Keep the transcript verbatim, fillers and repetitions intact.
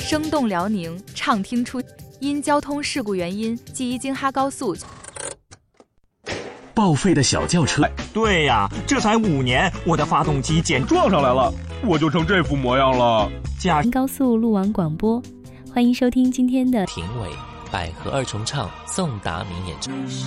生动辽宁，畅听出。因交通事故原因，记忆京哈高速报废的小轿车。 对呀，这才五年，我的发动机简撞上来了，我就成这副模样了。 驾高速路网广播，欢迎收听今天的评委百合二重唱送达明演唱。